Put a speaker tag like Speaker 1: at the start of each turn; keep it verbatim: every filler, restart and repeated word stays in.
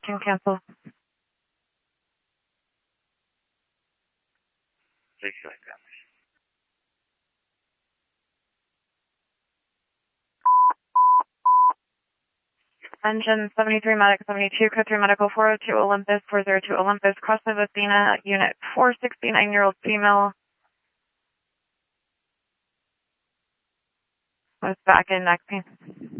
Speaker 1: can cancel. Engine seventy-three, Medic seventy-two, code three Medical four oh two Olympus, four oh two Olympus, cross of Athena, unit four sixty-nine-year-old female. Was back in neck pain.